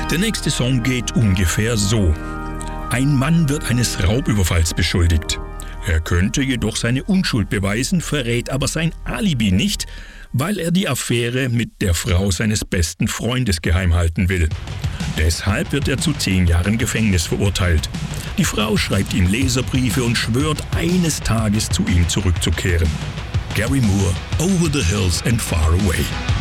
Der nächste Song geht ungefähr so. Ein Mann wird eines Raubüberfalls beschuldigt. Er könnte jedoch seine Unschuld beweisen, verrät aber sein Alibi nicht, weil er die Affäre mit der Frau seines besten Freundes geheim halten will. Deshalb wird er zu 10 Jahren Gefängnis verurteilt. Die Frau schreibt ihm Leserbriefe und schwört, eines Tages zu ihm zurückzukehren. Gary Moore, Over the Hills and Far Away.